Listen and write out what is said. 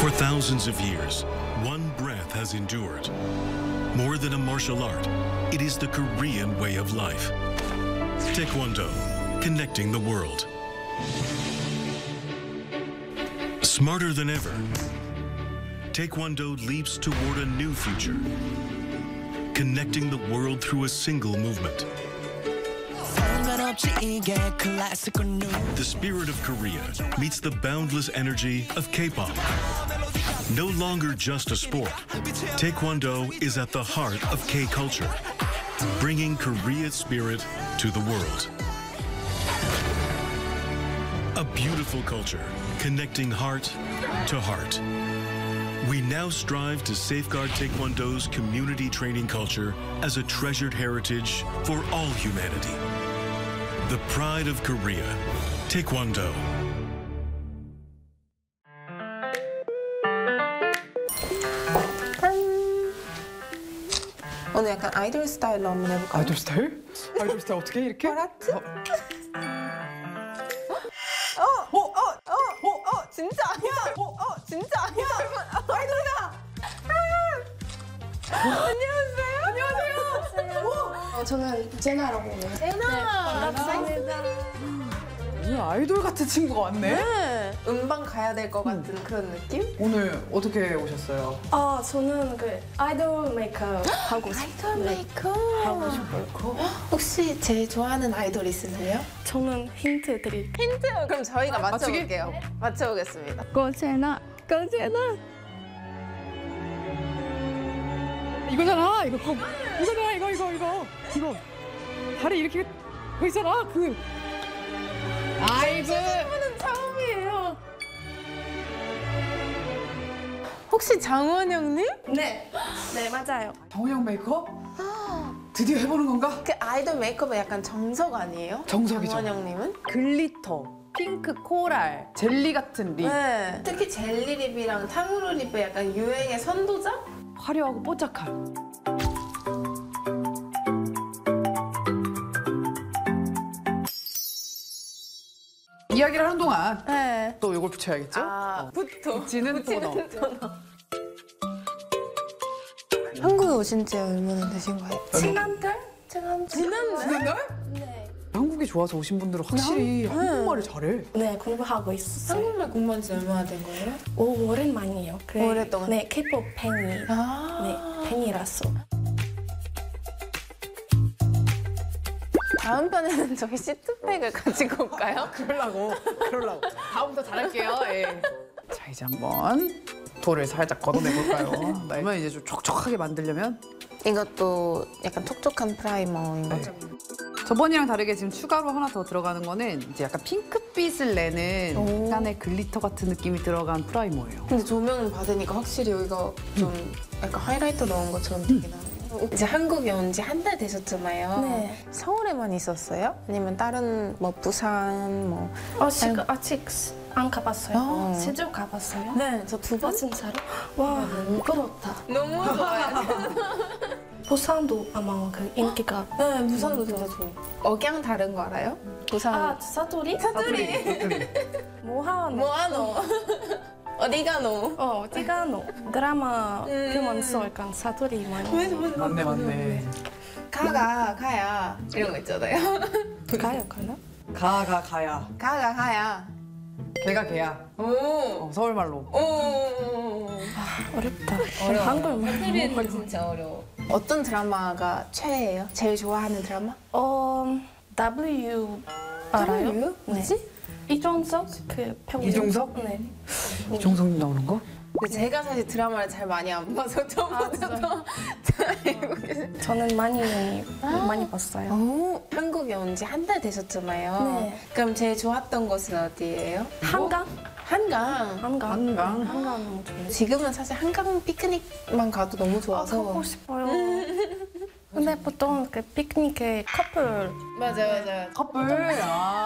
For thousands of years, one breath has endured. More than a martial art, it is the Korean way of life. Taekwondo, connecting the world. Smarter than ever, Taekwondo leaps toward a new future, connecting the world through a single movement. The spirit of Korea meets the boundless energy of K-pop. No longer just a sport, Taekwondo is at the heart of K-culture, bringing Korea's spirit to the world. A beautiful culture, connecting heart to heart. We now strive to safeguard Taekwondo's community training culture as a treasured heritage for all humanity. The pride of Korea, Taekwondo. 오늘 약간 아이돌 스타일로 한번 해볼까요? 아이돌 스타일? 아이돌 스타일 어떻게 이렇게? 파라트? 진짜 아니야! 진짜 아니야! 아이돌이다! 안녕하세요! 안녕하세요! 저는 제나라고 해요. 제나! 반갑습니다. 오늘 아이돌 같은 친구가 왔네? 네. 음방 가야 될 것 같은 그런 느낌? 오늘 어떻게 오셨어요? 저는 그 아이돌 메이크업 하고 싶어요. 아이돌 메이크업 하고 싶어요. 혹시 제일 좋아하는 아이돌 있으세요? 저는 힌트 드릴게요. 힌트! 그럼 저희가 맞추기? 맞춰볼게요. 맞춰보겠습니다. 고제나. 이거잖아! 이거잖아! 이거! 다리 이렇게 거 있잖아! 아이고! 저는 처음이에요. 혹시 장원영님? 네, 맞아요. 정우영 메이크업? 드디어 해보는 건가? 그 아이돌 메이크업은 약간 정석 아니에요? 정석이죠. 장원영님은? 글리터, 핑크 코랄, 젤리 같은 립. 네. 특히 젤리 립이랑 탕후루 립의 약간 유행의 선도자? 화려하고 뽀짝한. 이야기를 하는 동안 네. 또 이걸 붙여야겠죠? 붙이는 토너. 한국에 오신 지 얼마나 되신 거예요? 지난달? 지난달? 네. 한국에 좋아서 오신 분들은 확실히 한국말을 잘해. 네, 공부하고 있었어요. 한국말 공부한 지 얼마나 된 거예요? 오랜만이에요. 오랫동안? 네, K-pop 팬이. 네, 팬이라서. 다음 편에는 저희 시트팩을 가지고 올까요? 그러려고. 다음부터 잘할게요. 예. 자, 이제 한번 돌을 살짝 걷어내볼까요? 그러면 이제 좀 촉촉하게 만들려면 이것도 약간 촉촉한 프라이머인 거죠? 저번이랑 다르게 지금 추가로 하나 더 들어가는 거는 이제 약간 핑크빛을 내는 약간의 글리터 같은 느낌이 들어간 프라이머예요. 근데 조명 받으니까 확실히 여기가 좀 약간 하이라이터 넣은 것처럼 되긴 하네요. 이제 한국에 온 지 한 달 되셨잖아요. 네. 서울에만 있었어요? 아니면 다른 뭐 부산 뭐? 아직 안 가봤어요. 어. 제주 가봤어요? 네, 저 두 번. 진짜로? 와, 부럽다. 너무 좋아요. 부산도 아마 그 인기가. 네, 부산도 진짜 좋아요. 억양 다른 거 알아요? 부산. 사투리? 사투리. 뭐하노? 뭐하노? 어디가 노? 어디가 노? 드라마 보면서 약간 사투리 많이. 맞네. 가야 이런 거 있잖아요. 가요, 가나? 가야. 가야. 걔가 걔야. 오. 서울말로. 오. 어렵다. 어려워. 한글만. 진짜 어려워. 어떤 드라마가 최애예요? 제일 좋아하는 드라마? W 알아요? W? 뭐지? 이종석 그 배우. 이종석? 네. 이종석님 나오는 거? 근데 제가 사실 드라마를 잘 많이 안 봐서 처음부터 잘 알고 계세요. 저는 많이 봤어요. 오, 한국에 온 지 한 달 되셨잖아요. 네. 그럼 제일 좋았던 곳은 어디예요? 한강? 한강. 한강 너무 좋아요. 지금은 사실 한강 피크닉만 가도 너무 좋아서. 가고 싶어요. 근데 보통 그 피크닉에 커플 맞아요. 커플.